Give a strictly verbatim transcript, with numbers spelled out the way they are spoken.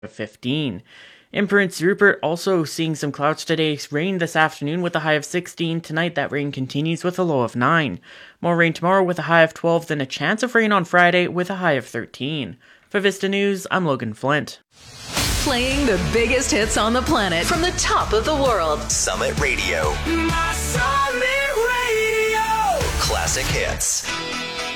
fifteen. In Prince Rupert, also seeing some clouds today. Rain this afternoon with a high of sixteen. Tonight, that rain continues with a low of nine. More rain tomorrow with a high of twelve, then a chance of rain on Friday with a high of thirteen. For Vista News, I'm Logan Flint. Playing the biggest hits on the planet from the top of the world. Summit Radio. My Summit Radio. Classic hits.